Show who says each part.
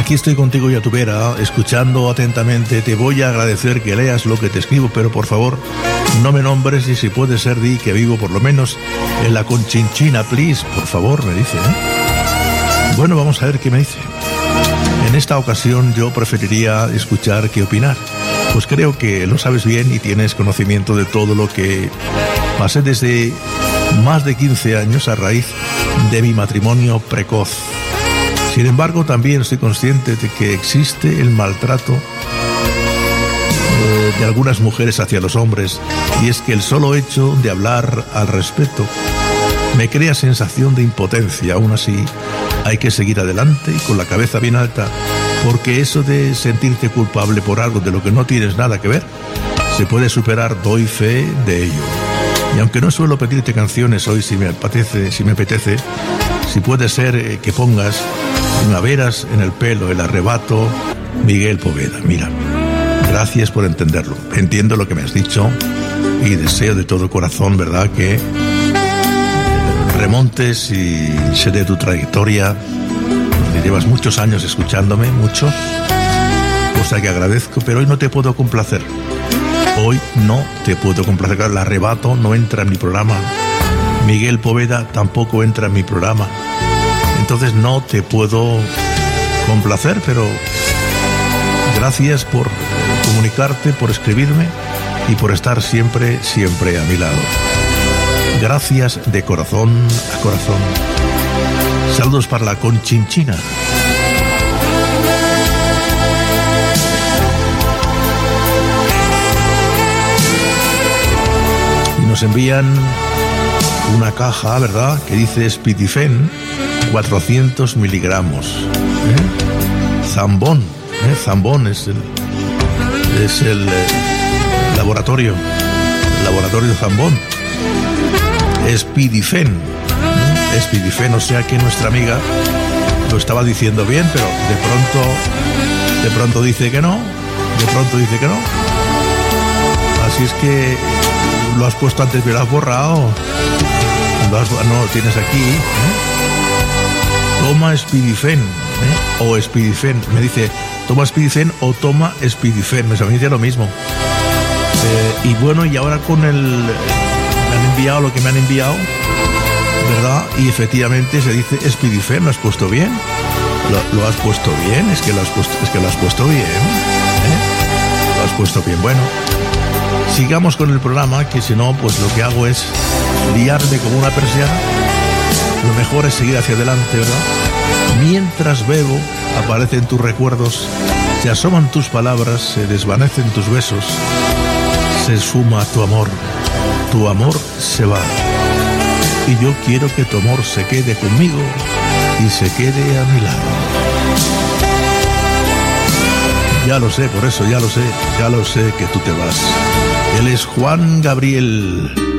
Speaker 1: Aquí estoy contigo y a tu vera, escuchando atentamente. Te voy a agradecer que leas lo que te escribo, pero por favor, no me nombres y si puede ser di que vivo por lo menos en la Conchinchina, please. Por favor, me dice, ¿eh? Bueno, vamos a ver qué me dice. En esta ocasión yo preferiría escuchar que opinar. Pues creo que lo sabes bien y tienes conocimiento de todo lo que pasé desde más de 15 años a raíz de mi matrimonio precoz. Sin embargo, también soy consciente de que existe el maltrato de algunas mujeres hacia los hombres, y es que el solo hecho de hablar al respecto me crea sensación de impotencia. Aún así, hay que seguir adelante y con la cabeza bien alta, porque eso de sentirte culpable por algo de lo que no tienes nada que ver, se puede superar, doy fe de ello. Y aunque no suelo pedirte canciones hoy, si me apetece, si puede ser que pongas Primaveras en el pelo, el arrebato, Miguel Poveda. Mira, gracias por entenderlo. Entiendo lo que me has dicho y deseo de todo corazón, ¿verdad?, que remontes y sé de tu trayectoria. Llevas muchos años escuchándome, muchos, cosa que agradezco, pero hoy no te puedo complacer. Hoy no te puedo complacer. Claro, el arrebato no entra en mi programa. Miguel Poveda tampoco entra en mi programa. Entonces no te puedo complacer, pero gracias por comunicarte, por escribirme y por estar siempre, siempre a mi lado. Gracias de corazón a corazón. Saludos para la Conchinchina. Y nos envían una caja, ¿verdad?, que dice Spidifen, 400 miligramos. Zambón, Zambón es el laboratorio Zambón. Spidifen, o sea que nuestra amiga lo estaba diciendo bien, pero de pronto dice que no, Así es que lo has puesto antes, pero lo has borrado. No lo tienes aquí, Toma Spidifen, o Spidifen. Me dice, toma Spidifen o toma Spidifen. Me dice lo mismo. Y bueno, y ahora con me han enviado lo que me han enviado, ¿verdad? Y efectivamente se dice Spidifen. ¿Lo has puesto bien? ¿Lo has puesto bien? Es que lo has puesto bien. Lo has puesto bien. Bueno, sigamos con el programa, que si no, pues lo que hago es liarme como una persiana. Lo mejor es seguir hacia adelante, ¿verdad? Mientras bebo, aparecen tus recuerdos, se asoman tus palabras, se desvanecen tus besos, se esfuma tu amor se va. Y yo quiero que tu amor se quede conmigo y se quede a mi lado. Ya lo sé, por eso ya lo sé que tú te vas. Él es Juan Gabriel.